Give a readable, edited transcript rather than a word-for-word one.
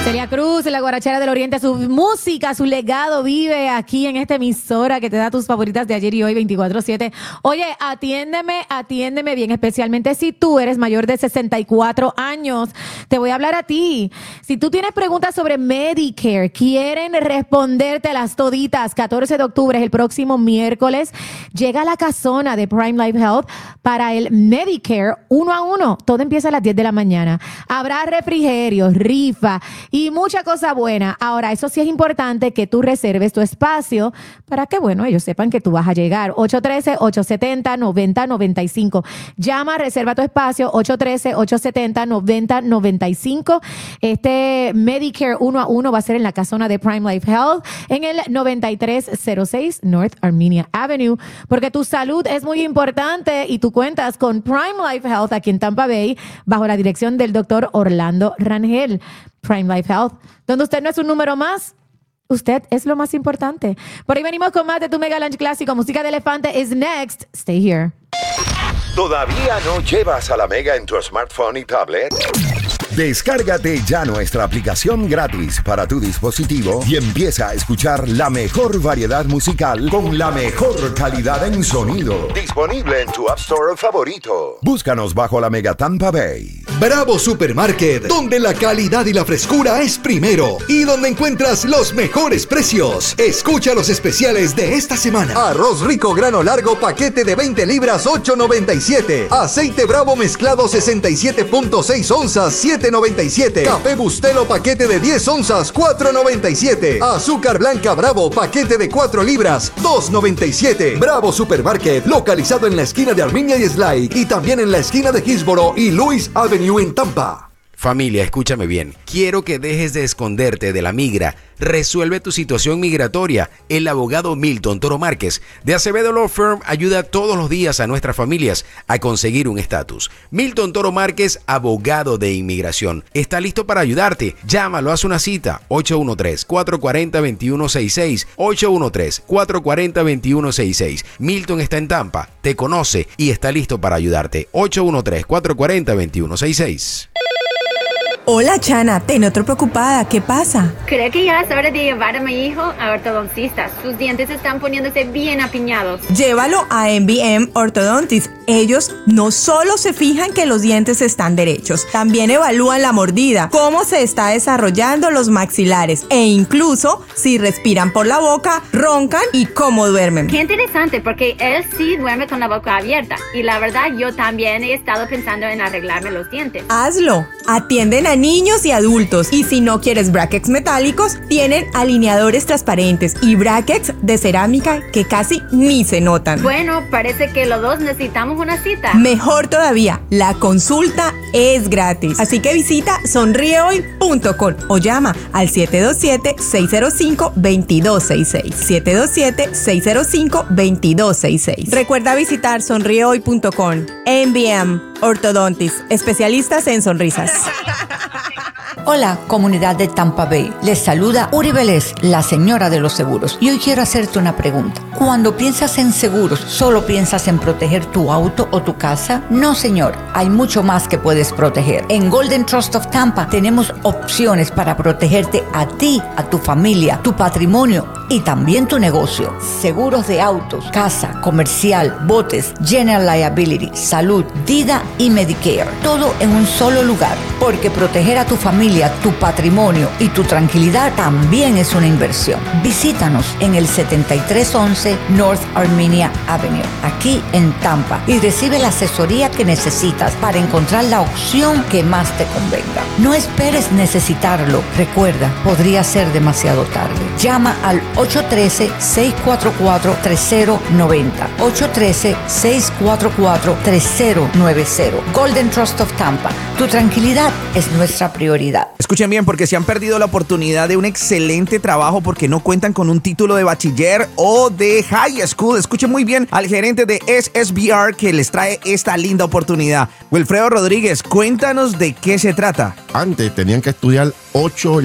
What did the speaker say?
Celia Cruz, la guarachera del Oriente, su música, su legado vive aquí en esta emisora que te da tus favoritas de ayer y hoy 24/7. Oye, atiéndeme bien, especialmente si tú eres mayor de 64 años. Te voy a hablar a ti. Si tú tienes preguntas sobre Medicare, quieren responderte las toditas. 14 de octubre es el próximo miércoles. Llega a la casona de Prime Life Health para el Medicare 1 a 1. Todo empieza a las 10 de la mañana. Habrá refrigerios, rifa y mucha cosa buena. Ahora, eso sí es importante que tú reserves tu espacio para que, bueno, ellos sepan que tú vas a llegar. 813-870-9095. Llama, reserva tu espacio, 813-870-9095. Este Medicare 1 a 1 va a ser en la casona de Prime Life Health en el 9306 North Armenia Avenue, porque tu salud es muy importante y tú cuentas con Prime Life Health aquí en Tampa Bay bajo la dirección del doctor Orlando Rangel. Prime Life Health, donde usted no es un número más, usted es lo más importante. Por ahí venimos con más de tu Mega Lunch Clásico. Música de Elefante is next. Stay here. ¿Todavía no llevas a la Mega en tu smartphone y tablet? Descárgate ya nuestra aplicación gratis para tu dispositivo y empieza a escuchar la mejor variedad musical con la mejor calidad en sonido. Disponible en tu App Store favorito. Búscanos bajo la Mega Tampa Bay. Bravo Supermarket, donde la calidad y la frescura es primero y donde encuentras los mejores precios. Escucha los especiales de esta semana. Arroz rico grano largo paquete de 20 libras, $8.97. Aceite Bravo mezclado 67.6 onzas, $7.97. Café Bustelo paquete de 10 onzas, $4.97. Azúcar blanca Bravo paquete de 4 libras, $2.97. Bravo Supermarket, localizado en la esquina de Arminia y Sly y también en la esquina de Hillsboro y Louis Avenue en Tampa. Familia, escúchame bien. Quiero que dejes de esconderte de la migra. Resuelve tu situación migratoria. El abogado Milton Toro Márquez de Acevedo Law Firm ayuda todos los días a nuestras familias a conseguir un estatus. Milton Toro Márquez, abogado de inmigración, está listo para ayudarte. Llámalo, haz una cita. 813-440-2166. 813-440-2166. Milton está en Tampa, te conoce y está listo para ayudarte. 813-440-2166. Hola, Chana, te noto preocupada. ¿Qué pasa? Creo que ya es hora de llevar a mi hijo a ortodoncista. Sus dientes están poniéndose bien apiñados. Llévalo a MBM Orthodontics. Ellos no solo se fijan que los dientes están derechos, también evalúan la mordida, cómo se está desarrollando los maxilares e incluso si respiran por la boca, roncan y cómo duermen. Qué interesante, porque él sí duerme con la boca abierta. Y la verdad, yo también he estado pensando en arreglarme los dientes. Hazlo. Atienden a niños y adultos. Y si no quieres brackets metálicos, tienen alineadores transparentes y brackets de cerámica que casi ni se notan. Bueno, parece que los dos necesitamos una cita. Mejor todavía, la consulta es gratis. Así que visita sonriehoy.com o llama al 727-605-2266. 727-605-2266. Recuerda visitar sonriehoy.com. MBM Orthodontics, especialistas en sonrisas. Hola, comunidad de Tampa Bay. Les saluda Uri Vélez, la señora de los seguros. Y hoy quiero hacerte una pregunta. Cuando piensas en seguros, ¿solo piensas en proteger tu auto o tu casa? No, señor. Hay mucho más que puedes proteger. En Golden Trust of Tampa tenemos opciones para protegerte a ti, a tu familia, tu patrimonio y también tu negocio. Seguros de autos, casa, comercial, botes, general liability, salud, vida y Medicare. Todo en un solo lugar. Porque proteger a tu familia, tu patrimonio y tu tranquilidad también es una inversión. Visítanos en el 7311 North Armenia Avenue, aquí en Tampa, y recibe la asesoría que necesitas para encontrar la opción que más te convenga. No esperes necesitarlo. Recuerda, podría ser demasiado tarde. Llama al 813-644-3090. 813-644-3090. Golden Trust of Tampa. Tu tranquilidad es nuestra prioridad. Escuchen bien, porque se han perdido la oportunidad de un excelente trabajo porque no cuentan con un título de bachiller o de high school. Escuchen muy bien al gerente de SSBR que les trae esta linda oportunidad. Wilfredo Rodríguez, cuéntanos de qué se trata. Antes tenían que estudiar 8